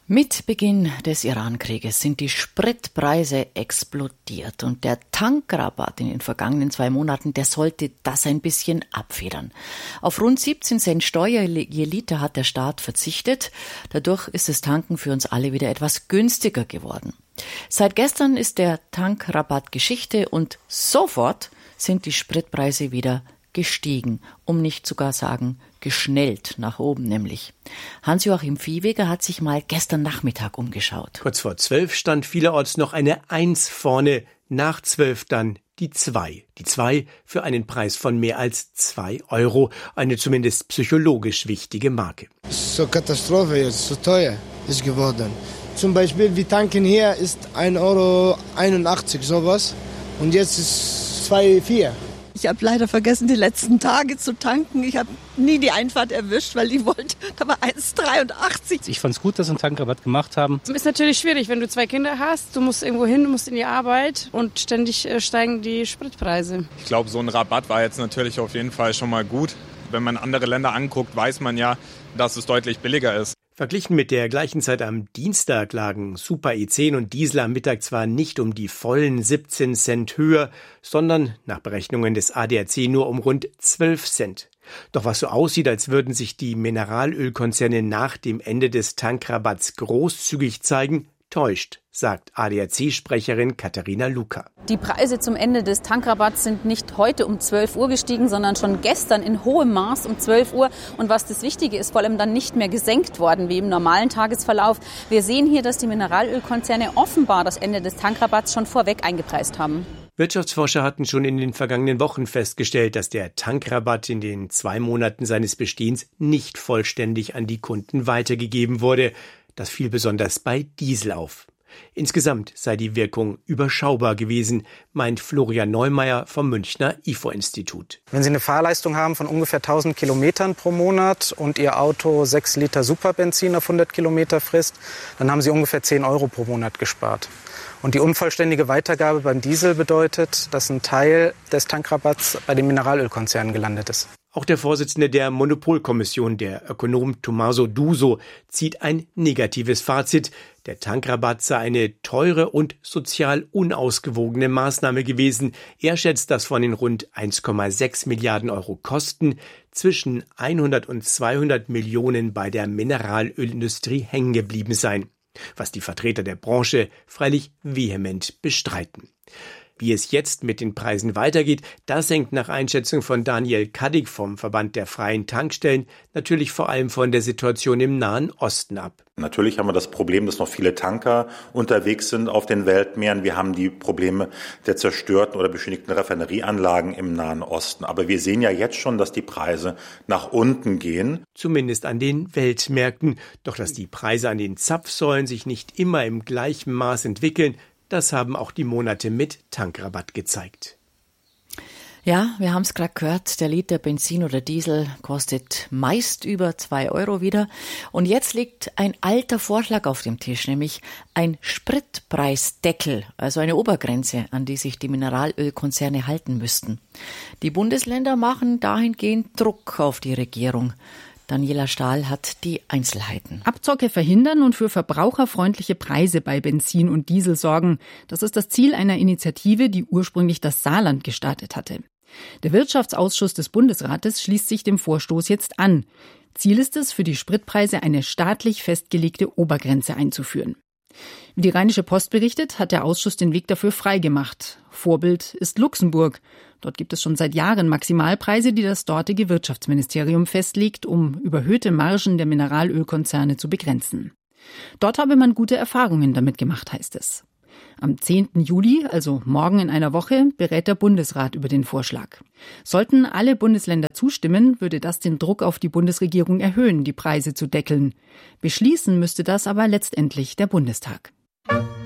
Mit Beginn des Iran-Krieges sind die Spritpreise explodiert und der Tankrabatt in den vergangenen 2 Monaten, der sollte das ein bisschen abfedern. Auf rund 17 Cent Steuer je Liter hat der Staat verzichtet. Dadurch ist das Tanken für uns alle wieder etwas günstiger geworden. Seit gestern ist der Tankrabatt Geschichte und sofort sind die Spritpreise wieder gestiegen, um nicht sogar sagen geschnellt nach oben nämlich. Hans-Joachim Viehweger hat sich mal gestern Nachmittag umgeschaut. Kurz vor 12 stand vielerorts noch eine 1 vorne, nach 12 dann die 2. Die 2 für einen Preis von mehr als 2 Euro, eine zumindest psychologisch wichtige Marke. So Katastrophe jetzt, so teuer ist geworden. Zum Beispiel, wir tanken hier ist 1,81 Euro sowas und jetzt ist 2,4 Euro. Ich habe leider vergessen, die letzten Tage zu tanken. Ich habe nie die Einfahrt erwischt, weil die wollte, da war 1,83. Ich fand es gut, dass sie einen Tankrabatt gemacht haben. Es ist natürlich schwierig, wenn du 2 Kinder hast. Du musst irgendwo hin, du musst in die Arbeit und ständig steigen die Spritpreise. Ich glaube, so ein Rabatt war jetzt natürlich auf jeden Fall schon mal gut. Wenn man andere Länder anguckt, weiß man ja, dass es deutlich billiger ist. Verglichen mit der gleichen Zeit am Dienstag lagen Super E10 und Diesel am Mittag zwar nicht um die vollen 17 Cent höher, sondern nach Berechnungen des ADAC nur um rund 12 Cent. Doch was so aussieht, als würden sich die Mineralölkonzerne nach dem Ende des Tankrabatts großzügig zeigen, täuscht, sagt ADAC-Sprecherin Katharina Luca. Die Preise zum Ende des Tankrabatts sind nicht heute um 12 Uhr gestiegen, sondern schon gestern in hohem Maß um 12 Uhr. Und was das Wichtige ist, vor allem dann nicht mehr gesenkt worden, wie im normalen Tagesverlauf. Wir sehen hier, dass die Mineralölkonzerne offenbar das Ende des Tankrabatts schon vorweg eingepreist haben. Wirtschaftsforscher hatten schon in den vergangenen Wochen festgestellt, dass der Tankrabatt in den 2 Monaten seines Bestehens nicht vollständig an die Kunden weitergegeben wurde. Das fiel besonders bei Diesel auf. Insgesamt sei die Wirkung überschaubar gewesen, meint Florian Neumeier vom Münchner IFO-Institut. Wenn Sie eine Fahrleistung haben von ungefähr 1000 Kilometern pro Monat und Ihr Auto 6 Liter Superbenzin auf 100 Kilometer frisst, dann haben Sie ungefähr 10 Euro pro Monat gespart. Und die unvollständige Weitergabe beim Diesel bedeutet, dass ein Teil des Tankrabatts bei den Mineralölkonzernen gelandet ist. Auch der Vorsitzende der Monopolkommission, der Ökonom Tommaso Duso, zieht ein negatives Fazit. Der Tankrabatt sei eine teure und sozial unausgewogene Maßnahme gewesen. Er schätzt, dass von den rund 1,6 Milliarden Euro Kosten zwischen 100 und 200 Millionen bei der Mineralölindustrie hängen geblieben seien, was die Vertreter der Branche freilich vehement bestreiten. Wie es jetzt mit den Preisen weitergeht, das hängt nach Einschätzung von Daniel Kaddig vom Verband der freien Tankstellen natürlich vor allem von der Situation im Nahen Osten ab. Natürlich haben wir das Problem, dass noch viele Tanker unterwegs sind auf den Weltmeeren. Wir haben die Probleme der zerstörten oder beschädigten Raffinerieanlagen im Nahen Osten. Aber wir sehen ja jetzt schon, dass die Preise nach unten gehen. Zumindest an den Weltmärkten. Doch dass die Preise an den Zapfsäulen sich nicht immer im gleichen Maß entwickeln, das haben auch die Monate mit Tankrabatt gezeigt. Ja, wir haben es gerade gehört, der Liter Benzin oder Diesel kostet meist über 2 Euro wieder. Und jetzt liegt ein alter Vorschlag auf dem Tisch, nämlich ein Spritpreisdeckel, also eine Obergrenze, an die sich die Mineralölkonzerne halten müssten. Die Bundesländer machen dahingehend Druck auf die Regierung. Daniela Stahl hat die Einzelheiten. Abzocke verhindern und für verbraucherfreundliche Preise bei Benzin und Diesel sorgen. Das ist das Ziel einer Initiative, die ursprünglich das Saarland gestartet hatte. Der Wirtschaftsausschuss des Bundesrates schließt sich dem Vorstoß jetzt an. Ziel ist es, für die Spritpreise eine staatlich festgelegte Obergrenze einzuführen. Wie die Rheinische Post berichtet, hat der Ausschuss den Weg dafür freigemacht. Vorbild ist Luxemburg. Dort gibt es schon seit Jahren Maximalpreise, die das dortige Wirtschaftsministerium festlegt, um überhöhte Margen der Mineralölkonzerne zu begrenzen. Dort habe man gute Erfahrungen damit gemacht, heißt es. Am 10. Juli, also morgen in einer Woche, berät der Bundesrat über den Vorschlag. Sollten alle Bundesländer zustimmen, würde das den Druck auf die Bundesregierung erhöhen, die Preise zu deckeln. Beschließen müsste das aber letztendlich der Bundestag.